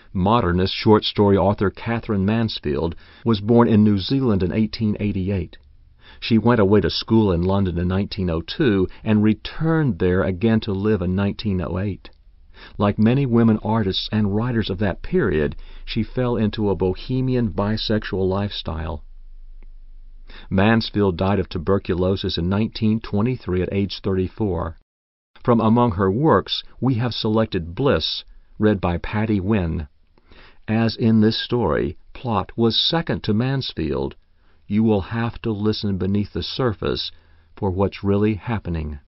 Modernist short story author Catherine Mansfield was born in New Zealand in 1888. She went away to school in London in 1902 and returned there again to live in 1908. Like many women artists and writers of that period, she fell into a bohemian bisexual lifestyle. Mansfield died of tuberculosis in 1923 at age 34. From among her works, we have selected Bliss, read by Patty Wynne. As in this story, plot was second to Mansfield. You will have to listen beneath the surface for what's really happening.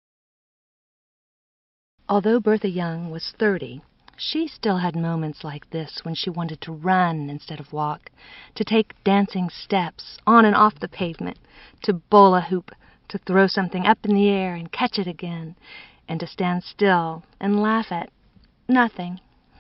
Although Bertha Young was 30, she still had moments like this when she wanted to run instead of walk, to take dancing steps on and off the pavement, to bowl a hoop, to throw something up in the air and catch it again, and to stand still and laugh at nothing,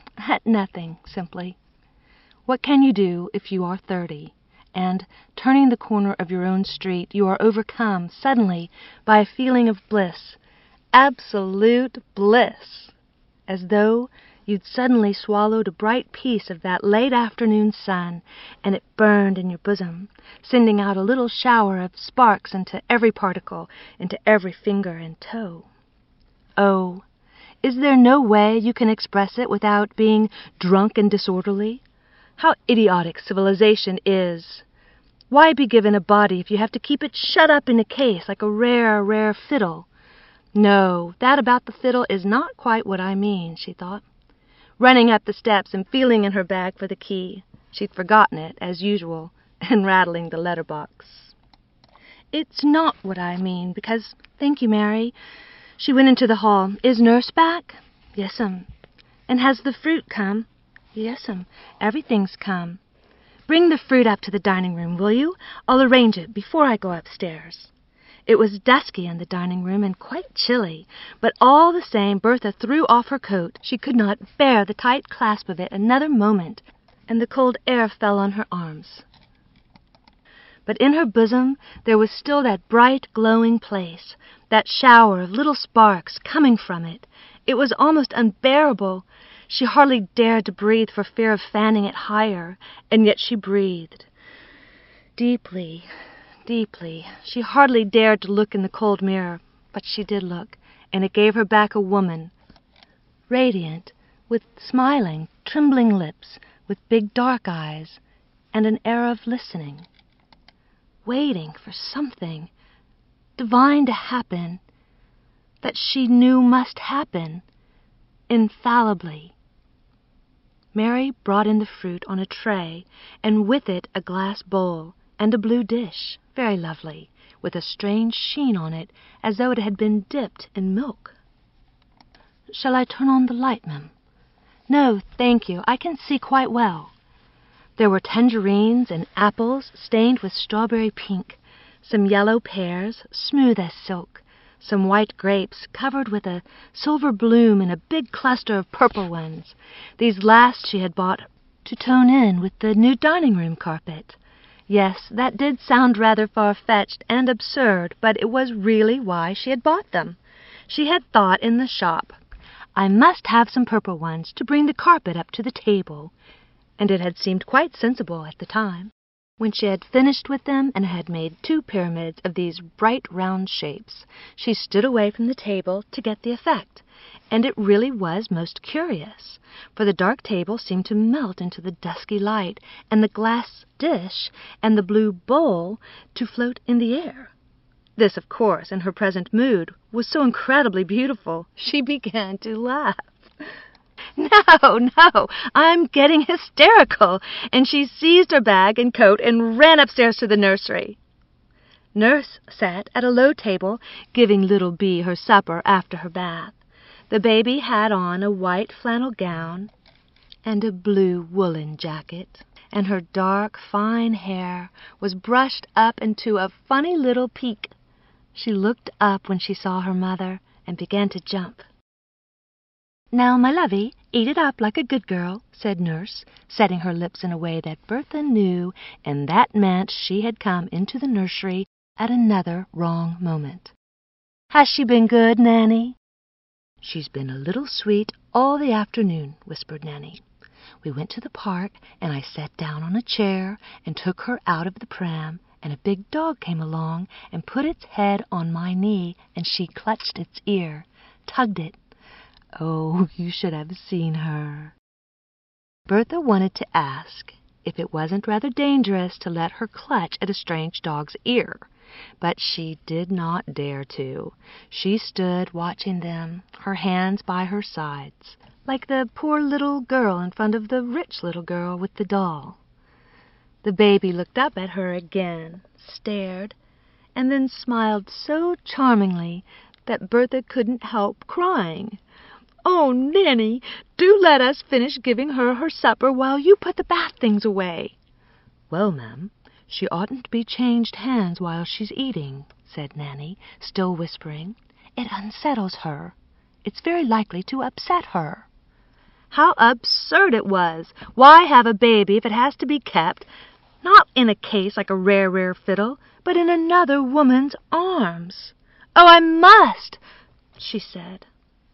simply. What can you do if you are 30, and, turning the corner of your own street, you are overcome suddenly by a feeling of bliss, absolute bliss, as though you'd suddenly swallowed a bright piece of that late afternoon sun, and it burned in your bosom, sending out a little shower of sparks into every particle, into every finger and toe. Oh, is there no way you can express it without being drunk and disorderly? How idiotic civilization is! Why be given a body if you have to keep it shut up in a case like a rare, rare fiddle? No, that about the fiddle is not quite what I mean, she thought. Running up the steps and feeling in her bag for the key. She'd forgotten it, as usual, and rattling the letterbox. It's not what I mean, because, thank you, Mary. She went into the hall. Is Nurse back? Yes'm. And has the fruit come? Yes'm. Everything's come. Bring the fruit up to the dining room, will you? I'll arrange it before I go upstairs. It was dusky in the dining room and quite chilly, but all the same Bertha threw off her coat. She could not bear the tight clasp of it another moment, and the cold air fell on her arms. But in her bosom there was still that bright, glowing place, that shower of little sparks coming from it. It was almost unbearable. She hardly dared to breathe for fear of fanning it higher, and yet she breathed. Deeply, deeply. She hardly dared to look in the cold mirror, but she did look, and it gave her back a woman, radiant, with smiling, trembling lips, with big dark eyes, and an air of listening, waiting for something divine to happen, that she knew must happen, infallibly. Mary brought in the fruit on a tray, and with it a glass bowl, and a blue dish, very lovely, with a strange sheen on it, as though it had been dipped in milk. Shall I turn on the light, ma'am? No, thank you, I can see quite well. There were tangerines and apples stained with strawberry pink, some yellow pears, smooth as silk, some white grapes covered with a silver bloom, and a big cluster of purple ones. These last she had bought to tone in with the new dining-room carpet. Yes, that did sound rather far-fetched and absurd, but it was really why she had bought them. She had thought in the shop, I must have some purple ones to bring the carpet up to the table, and it had seemed quite sensible at the time. When she had finished with them and had made 2 pyramids of these bright round shapes, she stood away from the table to get the effect, and it really was most curious, for the dark table seemed to melt into the dusky light, and the glass dish and the blue bowl to float in the air. This, of course, in her present mood, was so incredibly beautiful, she began to laugh. No, I'm getting hysterical, and she seized her bag and coat and ran upstairs to the nursery. Nurse sat at a low table, giving little Bee her supper after her bath. The baby had on a white flannel gown and a blue woolen jacket, and her dark, fine hair was brushed up into a funny little peak. She looked up when she saw her mother and began to jump. Now, my lovey, eat it up like a good girl, said Nurse, setting her lips in a way that Bertha knew, and that meant she had come into the nursery at another wrong moment. Has she been good, Nanny? She's been a little sweet all the afternoon, whispered Nanny. We went to the park, and I sat down on a chair and took her out of the pram, and a big dog came along and put its head on my knee, and she clutched its ear, tugged it. Oh, you should have seen her. Bertha wanted to ask if it wasn't rather dangerous to let her clutch at a strange dog's ear, but she did not dare to. She stood watching them, her hands by her sides, like the poor little girl in front of the rich little girl with the doll. The baby looked up at her again, stared, and then smiled so charmingly that Bertha couldn't help crying. "Oh, Nanny, do let us finish giving her her supper while you put the bath things away." "Well, ma'am, she oughtn't to be changed hands while she's eating," said Nanny, still whispering. "It unsettles her. It's very likely to upset her." How absurd it was! Why have a baby if it has to be kept, not in a case like a rare fiddle, but in another woman's arms? "Oh, I must," she said.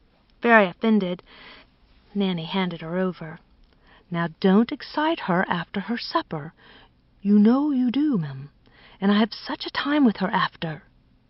Very offended, Nanny handed her over. "Now don't excite her after her supper. You know you do, ma'am, and I have such a time with her after."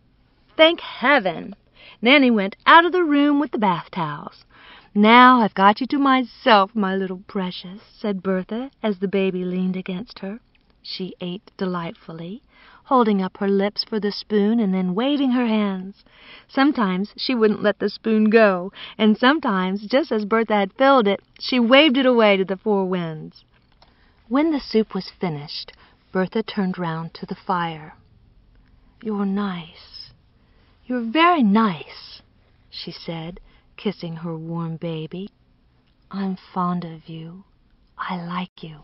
Thank heaven! Nanny went out of the room with the bath towels. "Now I've got you to myself, my little precious," said Bertha as the baby leaned against her. She ate delightfully, holding up her lips for the spoon and then waving her hands. Sometimes she wouldn't let the spoon go, and sometimes, just as Bertha had filled it, she waved it away to the four winds. When the soup was finished, Bertha turned round to the fire. "You're nice. You're very nice," she said, kissing her warm baby. "I'm fond of you. I like you."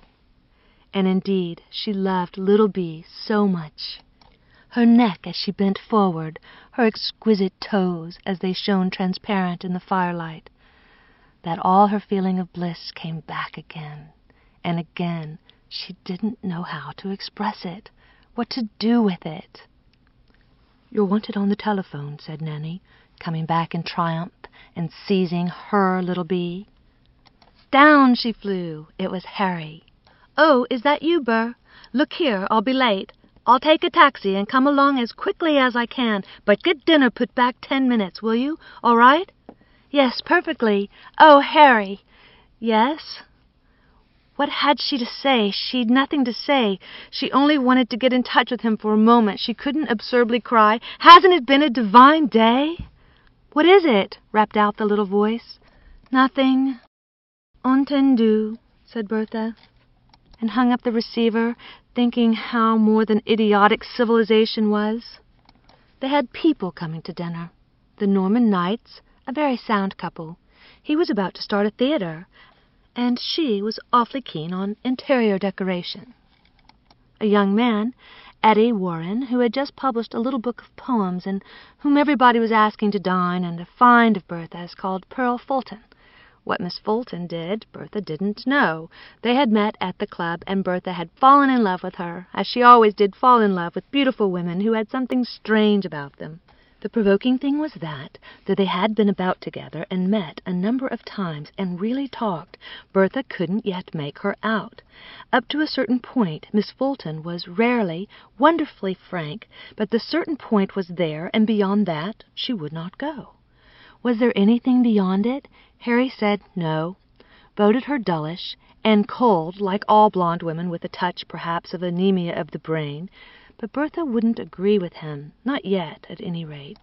And indeed she loved little Bee so much. Her neck as she bent forward, her exquisite toes as they shone transparent in the firelight, that all her feeling of bliss came back again, and again she didn't know how to express it, what to do with it. "You're wanted on the telephone," said Nanny, coming back in triumph and seizing her little Bee. Down she flew. It was Harry. "Oh, is that you, Burr? Look here, I'll be late. I'll take a taxi and come along as quickly as I can, but get dinner put back 10 minutes, will you? All right?" "Yes, perfectly. Oh, Harry." "Yes?" What had she to say? She'd nothing to say. She only wanted to get in touch with him for a moment. She couldn't absurdly cry, "Hasn't it been a divine day?" "What is it?" rapped out the little voice. "Nothing." "Entendu," said Bertha, and hung up the receiver, thinking how more than idiotic civilization was. They had people coming to dinner. The Norman Knights, a very sound couple. He was about to start a theater, and she was awfully keen on interior decoration. A young man, Eddie Warren, who had just published a little book of poems and whom everybody was asking to dine, and a find of Bertha's called Pearl Fulton. What Miss Fulton did, Bertha didn't know. They had met at the club, and Bertha had fallen in love with her, as she always did fall in love with beautiful women who had something strange about them. The provoking thing was that, though they had been about together and met a number of times and really talked, Bertha couldn't yet make her out. Up to a certain point, Miss Fulton was rarely, wonderfully frank, but the certain point was there, and beyond that she would not go. Was there anything beyond it? Harry said no, voted her dullish and cold, like all blonde women, with a touch, perhaps, of anemia of the brain. But Bertha wouldn't agree with him, not yet, at any rate.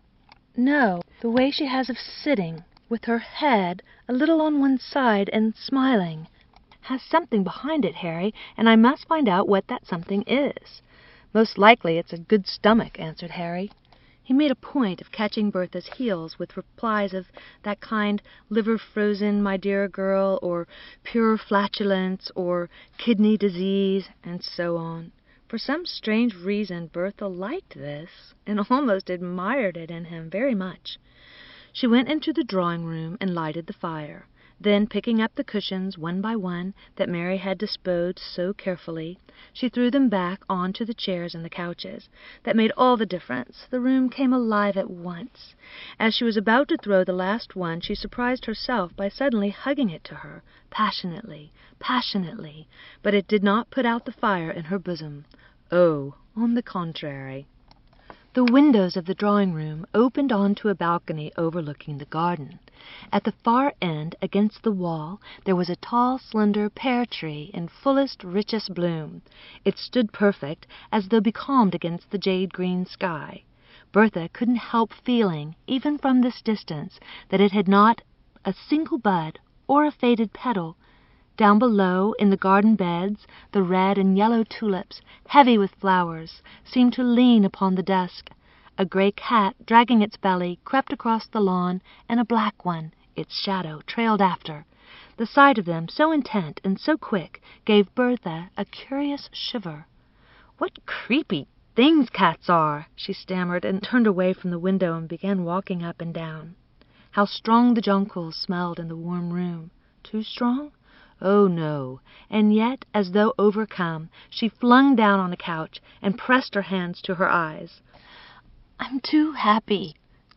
No, the way she has of sitting, with her head a little on one side and smiling, has something behind it, Harry, and I must find out what that something is. Most likely it's a good stomach, answered Harry. He made a point of catching Bertha's heels with replies of that kind, liver frozen, my dear girl, or pure flatulence, or kidney disease, and so on. For some strange reason Bertha liked this, and almost admired it in him very much. She went into the drawing-room and lighted the fire. Then, picking up the cushions one by one that Mary had disposed so carefully, she threw them back onto the chairs and the couches. That made all the difference. The room came alive at once. As she was about to throw the last one, she surprised herself by suddenly hugging it to her, passionately, passionately, but it did not put out the fire in her bosom. Oh, on the contrary. The windows of the drawing-room opened onto a balcony overlooking the garden. At the far end, against the wall, there was a tall, slender pear-tree in fullest, richest bloom. It stood perfect, as though becalmed against the jade-green sky. Bertha couldn't help feeling, even from this distance, that it had not a single bud or a faded petal. Down below, in the garden beds, the red and yellow tulips, heavy with flowers, seemed to lean upon the dusk. A gray cat, dragging its belly, crept across the lawn, and a black one, its shadow, trailed after. The sight of them, so intent and so quick, gave Bertha a curious shiver. "What creepy things cats are!" she stammered, and turned away from the window and began walking up and down. How strong the jonquils smelled in the warm room! Too strong? Oh, no. And yet, as though overcome, she flung down on a couch and pressed her hands to her eyes. "I'm too happy,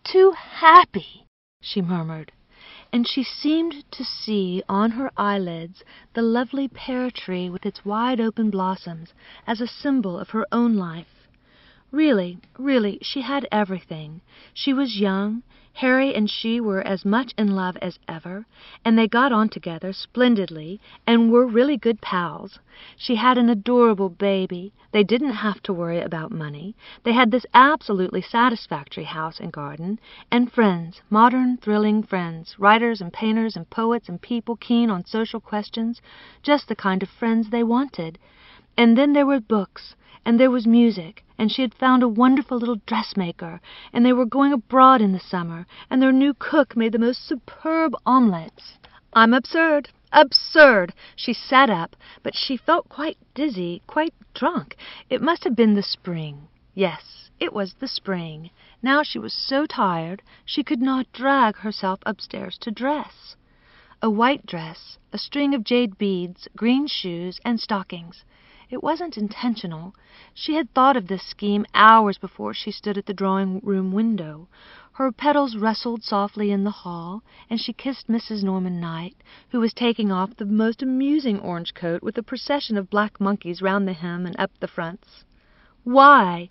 she murmured. And she seemed to see on her eyelids the lovely pear-tree with its wide-open blossoms as a symbol of her own life. Really, she had everything. She was young. Harry and she were as much in love as ever, and they got on together splendidly and were really good pals. She had an adorable baby. They didn't have to worry about money. They had this absolutely satisfactory house and garden, and friends, modern, thrilling friends, writers and painters and poets and people keen on social questions, just the kind of friends they wanted. And then there were books, and there was music, and she had found a wonderful little dressmaker, and they were going abroad in the summer, and their new cook made the most superb omelettes. "I'm absurd! She sat up, but she felt quite dizzy, quite drunk. It must have been the spring. Yes, it was the spring. Now she was so tired she could not drag herself upstairs to dress. A white dress, a string of jade beads, green shoes, and stockings. It wasn't intentional. She had thought of this scheme hours before she stood at the drawing-room window. Her petals rustled softly in the hall, and she kissed Mrs. Norman Knight, who was taking off the most amusing orange coat with a procession of black monkeys round the hem and up the fronts. Why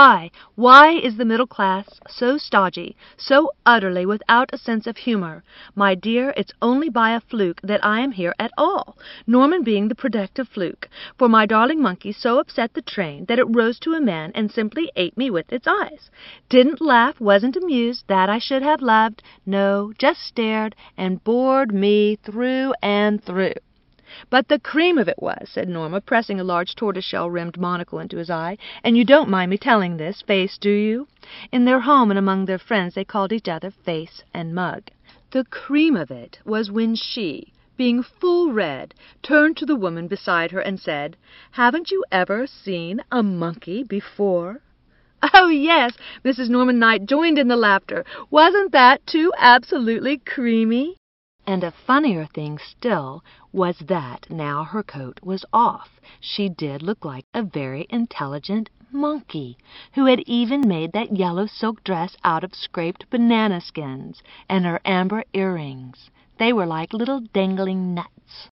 is the middle class so stodgy, so utterly without a sense of humor? My dear, it's only by a fluke that I am here at all, Norman being the protective fluke, for my darling monkey so upset the train that it rose to a man and simply ate me with its eyes. Didn't laugh, wasn't amused, that I should have loved, no, just stared and bored me through and through. But the cream of it was," said Norma, pressing a large tortoise-shell-rimmed monocle into his eye, "and you don't mind me telling this, Face, do you?" In their home and among their friends they called each other Face and Mug. "The cream of it was when she, being full red, turned to the woman beside her and said, 'Haven't you ever seen a monkey before?'" "Oh, yes!" Mrs. Norman Knight joined in the laughter. "Wasn't that too absolutely creamy?" And a funnier thing still was that, now her coat was off, she did look like a very intelligent monkey, who had even made that yellow silk dress out of scraped banana skins, and her amber earrings. They were like little dangling nuts.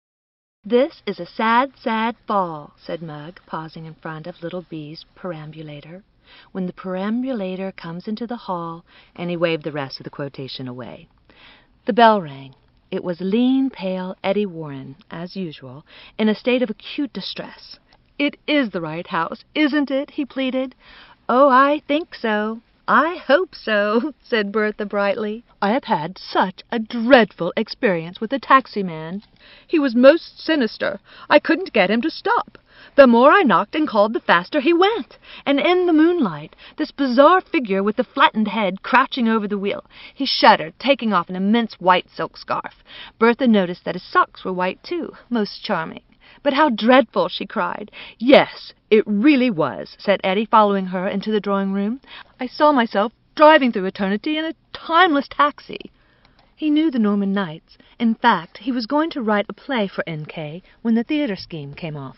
"This is a sad, sad fall," said Mug, pausing in front of Little Bee's perambulator. "When the perambulator comes into the hall," and he waved the rest of the quotation away. The bell rang. It was lean, pale Eddie Warren, as usual, in a state of acute distress. "It is the right house, isn't it?" he pleaded. "Oh, I think so. I hope so," said Bertha brightly. "I have had such a dreadful experience with the taxi-man. He was most sinister. I couldn't get him to stop. The more I knocked and called, the faster he went. And in the moonlight, this bizarre figure with the flattened head crouching over the wheel. He shuddered, taking off an immense white silk scarf. Bertha noticed that his socks were white, too. Most charming. But how dreadful!" she cried. "Yes, it really was," said Eddie, following her into the drawing-room. "I saw myself driving through eternity in a timeless taxi." He knew the Norman Knights. In fact, he was going to write a play for N.K. when the theatre scheme came off.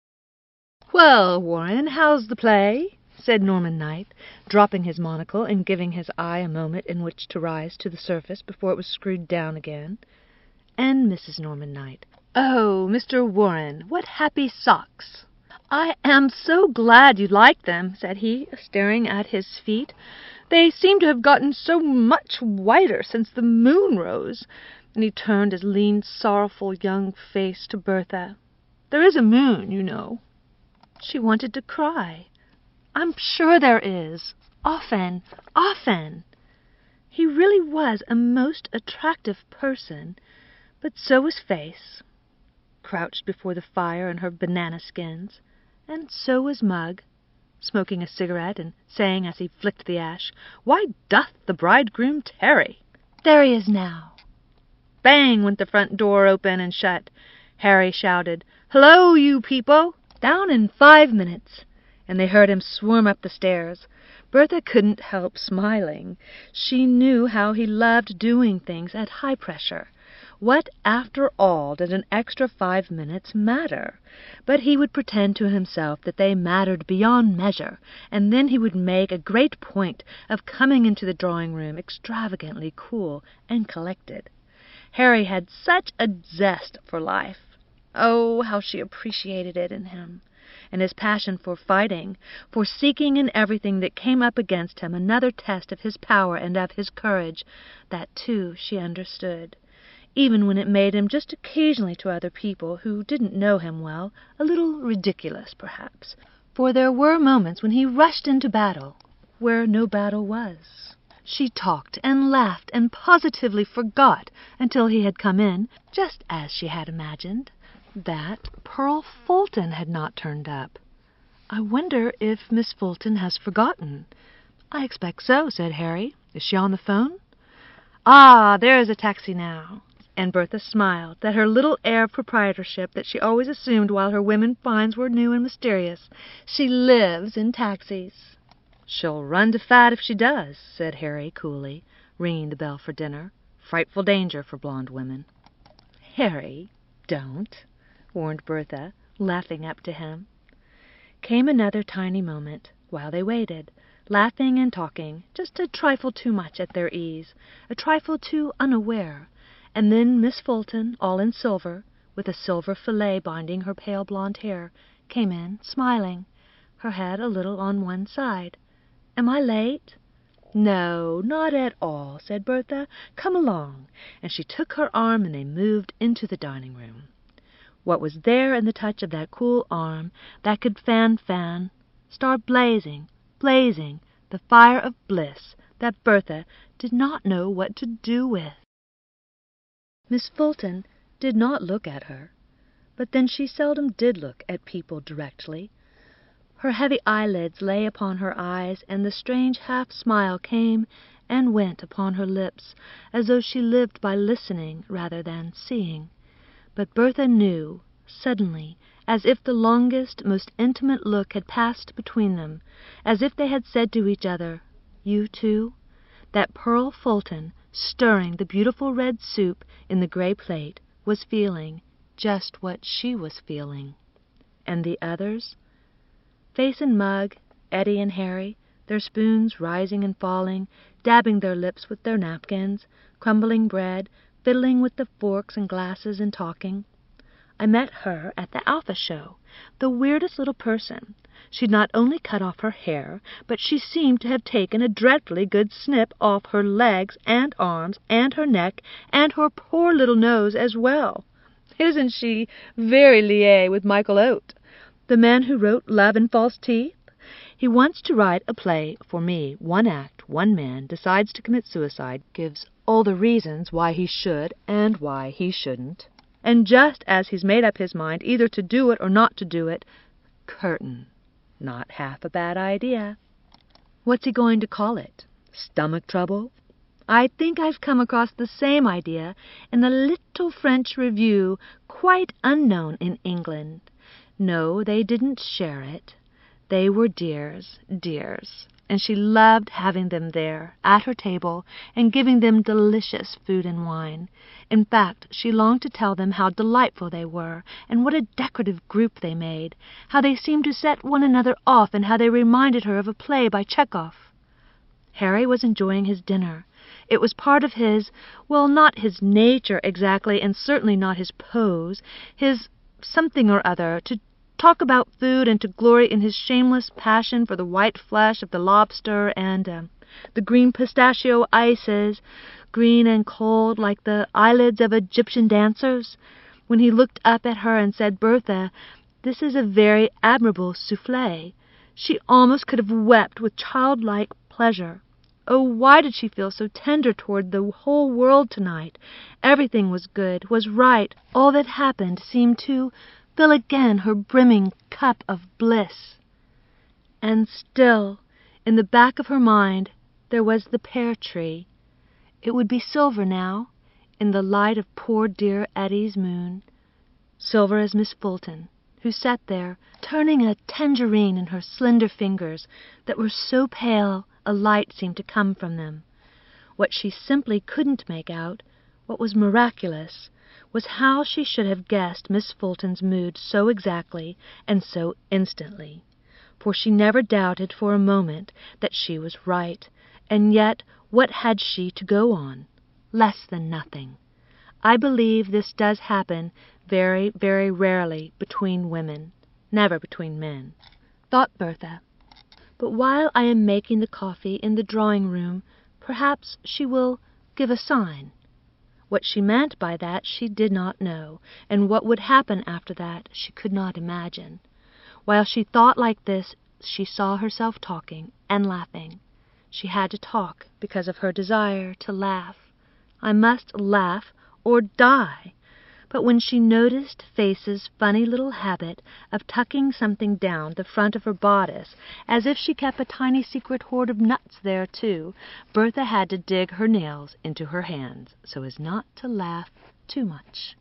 "Well, Warren, how's the play?" said Norman Knight, dropping his monocle and giving his eye a moment in which to rise to the surface before it was screwed down again. And Mrs. Norman Knight, "Oh, Mr. Warren, what happy socks!" "I am so glad you like them," said he, staring at his feet. "They seem to have gotten so much whiter since the moon rose." And he turned his lean, sorrowful young face to Bertha. "There is a moon, you know." She wanted to cry. "I'm sure there is. Often, often." He really was a most attractive person, but so was Face, crouched before the fire in her banana skins, and so was Mug, smoking a cigarette and saying as he flicked the ash, "Why doth the bridegroom tarry?" "There he is now." Bang went the front door open and shut. Harry shouted, "Hello, you people! Down in 5 minutes." And they heard him swarm up the stairs. Bertha couldn't help smiling. She knew how he loved doing things at high pressure. What, after all, did an extra 5 minutes matter? But he would pretend to himself that they mattered beyond measure, and then he would make a great point of coming into the drawing-room extravagantly cool and collected. Harry had such a zest for life. Oh, how she appreciated it in him! And his passion for fighting, for seeking in everything that came up against him another test of his power and of his courage, that, too, she understood, even when it made him just occasionally to other people who didn't know him well, a little ridiculous, perhaps, for there were moments when he rushed into battle where no battle was. She talked and laughed and positively forgot, until he had come in, just as she had imagined, that Pearl Fulton had not turned up. "I wonder if Miss Fulton has forgotten." "I expect so," said Harry. "Is she on the phone?" "Ah, there is a taxi now." And Bertha smiled, that her little air of proprietorship that she always assumed while her women finds were new and mysterious. "She lives in taxis." "She'll run to fat if she does," said Harry coolly, ringing the bell for dinner. "Frightful danger for blonde women." "Harry, don't," warned Bertha, laughing up to him. Came another tiny moment, while they waited, laughing and talking, just a trifle too much at their ease, a trifle too unaware, and then Miss Fulton, all in silver, with a silver fillet binding her pale blonde hair, came in, smiling, her head a little on one side. "Am I late?" "No, not at all," said Bertha. "Come along." And she took her arm, and they moved into the dining-room. What was there in the touch of that cool arm that could start blazing the fire of bliss that Bertha did not know what to do with? Miss Fulton did not look at her, but then she seldom did look at people directly. Her heavy eyelids lay upon her eyes, and the strange half-smile came and went upon her lips, as though she lived by listening rather than seeing. But Bertha knew, suddenly, as if the longest, most intimate look had passed between them, as if they had said to each other, "You too?" that Pearl Fulton, stirring the beautiful red soup in the gray plate, was feeling just what she was feeling. And the others? Face and Mug, Eddie and Harry, their spoons rising and falling, dabbing their lips with their napkins, crumbling bread, fiddling with the forks and glasses and talking. I met her at the Alpha show, the weirdest little person. She'd not only cut off her hair, but she seemed to have taken a dreadfully good snip off her legs and arms and her neck and her poor little nose as well. Isn't she very lié with Michael Oates, the man who wrote Love and False Teeth? He wants to write a play for me. 1 act, 1 man decides to commit suicide, gives all the reasons why he should and why he shouldn't, and just as he's made up his mind either to do it or not to do it, curtain. Not half a bad idea. What's he going to call it? Stomach Trouble? I think I've come across the same idea in a little French review quite unknown in England. No, they didn't share it. They were dears, dears. and she loved having them there, at her table, and giving them delicious food and wine. In fact, she longed to tell them how delightful they were, and what a decorative group they made, how they seemed to set one another off, and how they reminded her of a play by Chekhov. Harry was enjoying his dinner. It was part of his, well, not his nature exactly, and certainly not his pose, his something or other, to talk about food and to glory in his shameless passion for the white flesh of the lobster and the green pistachio ices, green and cold like the eyelids of Egyptian dancers. When he looked up at her and said, "Bertha, this is a very admirable souffle," she almost could have wept with childlike pleasure. Oh, why did she feel so tender toward the whole world tonight? Everything was good, was right. All that happened seemed to fill again her brimming cup of bliss. And still, in the back of her mind, there was the pear tree. It would be silver now, in the light of poor dear Eddie's moon. Silver as Miss Fulton, who sat there, turning a tangerine in her slender fingers that were so pale a light seemed to come from them. What she simply couldn't make out, what was miraculous, was how she should have guessed Miss Fulton's mood so exactly and so instantly. For she never doubted for a moment that she was right, and yet what had she to go on? Less than nothing. I believe this does happen very, very rarely between women, never between men, thought Bertha. But while I am making the coffee in the drawing-room, perhaps she will give a sign. What she meant by that she did not know, and what would happen after that she could not imagine. While she thought like this, she saw herself talking and laughing. She had to talk because of her desire to laugh. I must laugh or die. But when she noticed Face's funny little habit of tucking something down the front of her bodice, as if she kept a tiny secret hoard of nuts there, too, Bertha had to dig her nails into her hands so as not to laugh too much.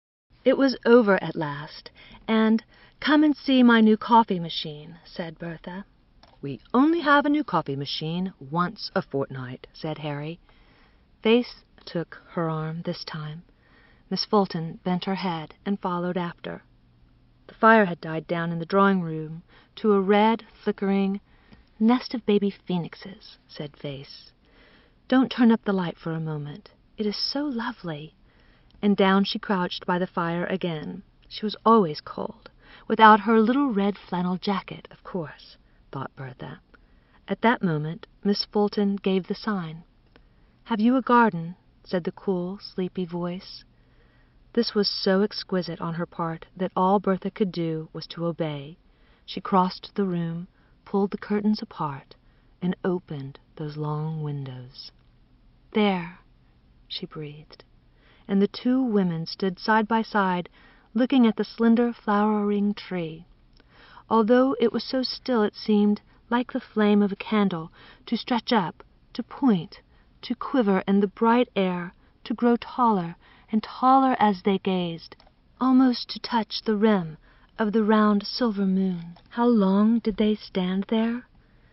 It was over at last, and "Come and see my new coffee machine," said Bertha. "We only have a new coffee machine once a fortnight," said Harry. Face took her arm this time. Miss Fulton bent her head and followed after. The fire had died down in the drawing-room to a red, flickering nest of baby phoenixes, said Face. "Don't turn up the light for a moment. It is so lovely." And down she crouched by the fire again. She was always cold, without her little red flannel jacket, of course, thought Bertha. At that moment Miss Fulton gave the sign. "Have you a garden?" said the cool, sleepy voice. This was so exquisite on her part that all Bertha could do was to obey. She crossed the room, pulled the curtains apart, and opened those long windows. "There," she breathed, and the two women stood side by side, looking at the slender flowering tree. Although it was so still, it seemed, like the flame of a candle, to stretch up, to point, to quiver in the bright air, to grow taller and taller as they gazed, almost to touch the rim of the round silver moon. How long did they stand there?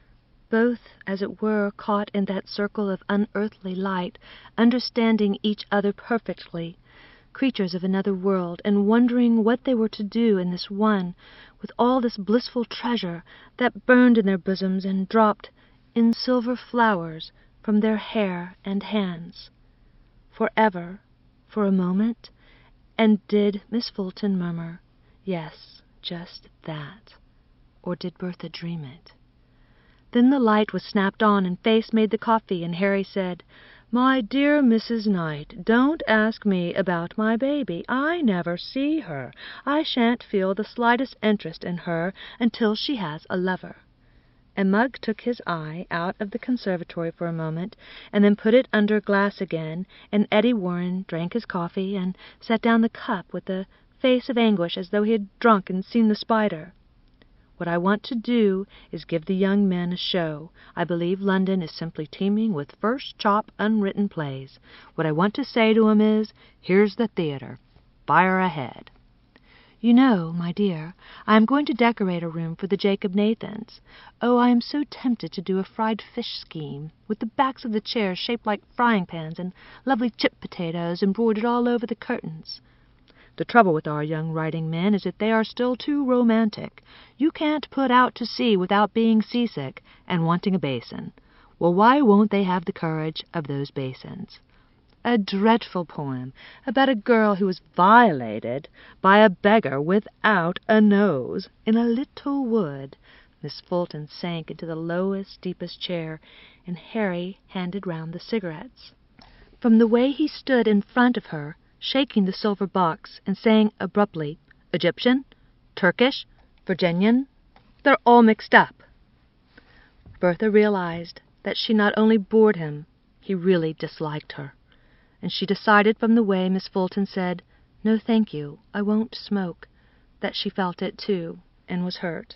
Both, as it were, caught in that circle of unearthly light, understanding each other perfectly, creatures of another world, and wondering what they were to do in this one, with all this blissful treasure that burned in their bosoms and dropped in silver flowers from their hair and hands. Forever, for a moment, and did Miss Fulton murmur, "Yes, just that," or did Bertha dream it? Then the light was snapped on, and Face made the coffee, and Harry said, "My dear Mrs. Knight, don't ask me about my baby. I never see her. I shan't feel the slightest interest in her until she has a lover." And Mugg took his eye out of the conservatory for a moment, and then put it under glass again, and Eddie Warren drank his coffee, and set down the cup with a face of anguish as though he had drunk and seen the spider. "What I want to do is give the young men a show. I believe London is simply teeming with first-chop unwritten plays. What I want to say to 'em is, here's the theater. Fire ahead." "You know, my dear, I am going to decorate a room for the Jacob Nathans. Oh, I am so tempted to do a fried fish scheme, with the backs of the chairs shaped like frying pans and lovely chip potatoes embroidered all over the curtains. The trouble with our young writing men is that they are still too romantic. You can't put out to sea without being seasick and wanting a basin. Well, why won't they have the courage of those basins? A dreadful poem about a girl who was violated by a beggar without a nose in a little wood." Miss Fulton sank into the lowest, deepest chair, and Harry handed round the cigarettes. From the way he stood in front of her, shaking the silver box and saying abruptly, "Egyptian, Turkish, Virginian, they're all mixed up," Bertha realized that she not only bored him, he really disliked her. And she decided from the way Miss Fulton said, "No, thank you, I won't smoke," that she felt it too, and was hurt.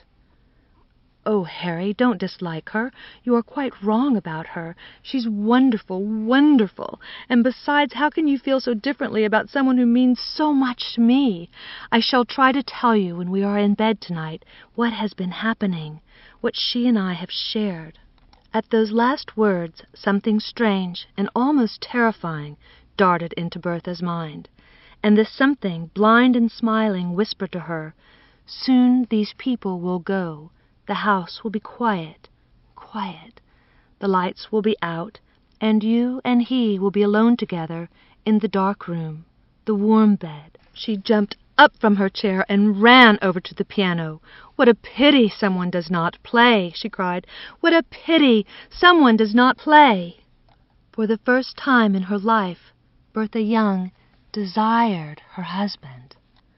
"Oh, Harry, don't dislike her. You are quite wrong about her. She's wonderful, wonderful. And besides, how can you feel so differently about someone who means so much to me? I shall try to tell you when we are in bed tonight what has been happening, what she and I have shared." At those last words, something strange and almost terrifying darted into Bertha's mind, and this something, blind and smiling, whispered to her, "Soon these people will go. The house will be quiet, quiet. The lights will be out, and you and he will be alone together in the dark room, the warm bed." She jumped up from her chair and ran over to the piano. "What a pity someone does not play!" she cried. "What a pity someone does not play!" For the first time in her life, Bertha Young desired her husband.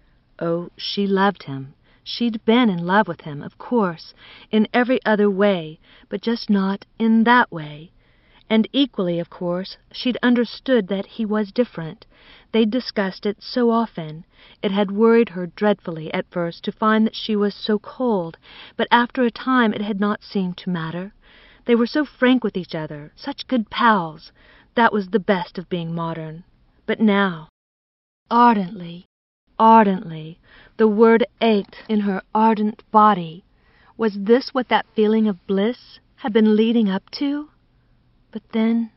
Oh, she loved him. She'd been in love with him, of course, in every other way, but just not in that way. And equally, of course, she'd understood that he was different. They'd discussed it so often. It had worried her dreadfully at first to find that she was so cold, but after a time it had not seemed to matter. They were so frank with each other, such good pals. That was the best of being modern. But now, ardently, ardently, the word ached in her ardent body. Was this what that feeling of bliss had been leading up to? But then,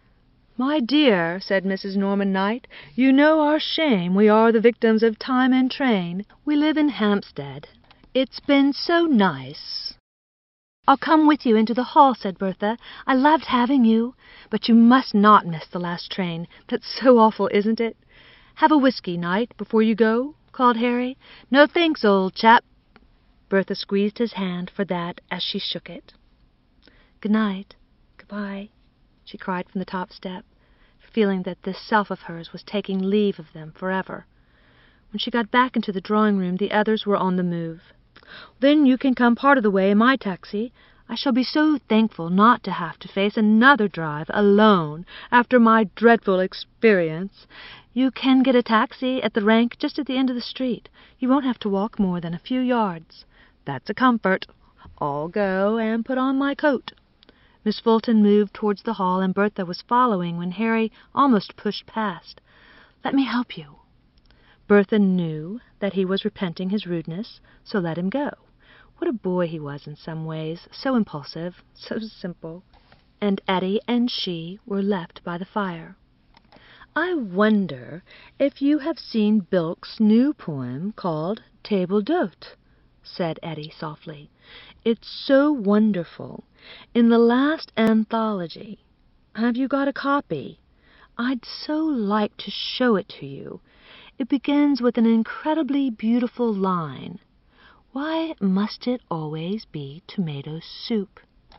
"My dear," said Mrs. Norman Knight, "you know our shame. We are the victims of time and train. We live in Hampstead. It's been so nice." "I'll come with you into the hall," said Bertha. "I loved having you. But you must not miss the last train. That's so awful, isn't it?" "Have a whiskey, Knight, before you go?" called Harry. "No, thanks, old chap." Bertha squeezed his hand for that as she shook it. "Good night. Good-bye," she cried from the top step, feeling that this self of hers was taking leave of them forever. When she got back into the drawing-room, the others were on the move. "Then you can come part of the way in my taxi. I shall be so thankful not to have to face another drive alone after my dreadful experience. You can get a taxi at the rank just at the end of the street. You won't have to walk more than a few yards. That's a comfort. I'll go and put on my coat." Miss Fulton moved towards the hall, and Bertha was following when Harry almost pushed past. "Let me help you." Bertha knew that he was repenting his rudeness, so let him go. What a boy he was in some ways, so impulsive, so simple. And Eddie and she were left by the fire. "I wonder if you have seen Bilk's new poem called Table d'Hôte," said Eddie softly. "It's so wonderful. In the last anthology. Have you got a copy? I'd so like to show it to you. It begins with an incredibly beautiful line. 'Why must it always be tomato soup?'"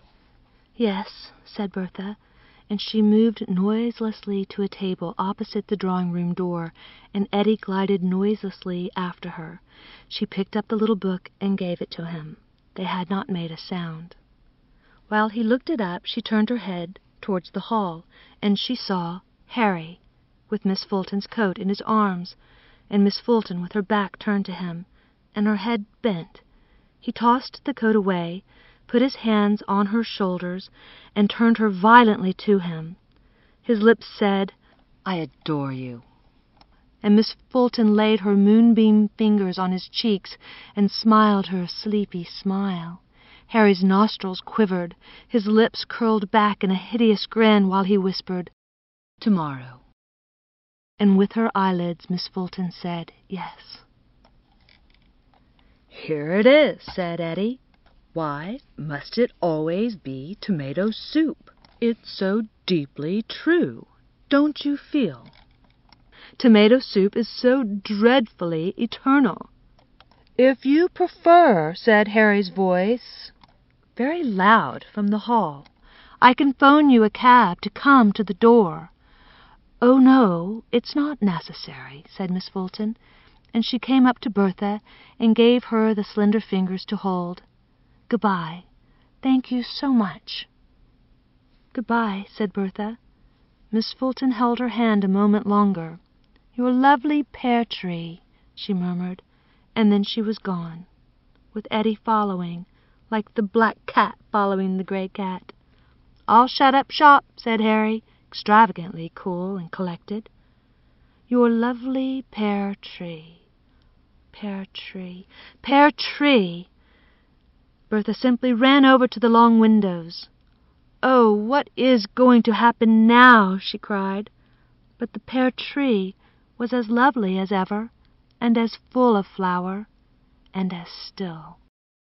"Yes," said Bertha, and she moved noiselessly to a table opposite the drawing-room door, and Eddie glided noiselessly after her. She picked up the little book and gave it to him. They had not made a sound. While he looked it up, she turned her head towards the hall, and she saw Harry, with Miss Fulton's coat in his arms, and Miss Fulton with her back turned to him, and her head bent. He tossed the coat away, put his hands on her shoulders, and turned her violently to him. His lips said, "I adore you." and Miss Fulton laid her moonbeam fingers on his cheeks and smiled her sleepy smile. Harry's nostrils quivered, his lips curled back in a hideous grin while he whispered, "Tomorrow." And with her eyelids Miss Fulton said, "Yes." "Here it is," said Eddie. "Why must it always be tomato soup? It's so deeply true, don't you feel? Tomato soup is so dreadfully eternal." "If you prefer," said Harry's voice, very loud from the hall, "I can phone you a cab to come to the door." "Oh, no, it's not necessary," said Miss Fulton, and she came up to Bertha and gave her the slender fingers to hold. "Goodbye. Thank you so much." "Goodbye," said Bertha. Miss Fulton held her hand a moment longer. "Your lovely pear tree," she murmured, and then she was gone, with Eddie following, like the black cat following the gray cat. "I'll shut up shop," said Harry, extravagantly cool and collected. "Your lovely pear tree, pear tree, pear tree." Bertha simply ran over to the long windows. "Oh, what is going to happen now?" she cried. But the pear tree was as lovely as ever, and as full of flower, and as still.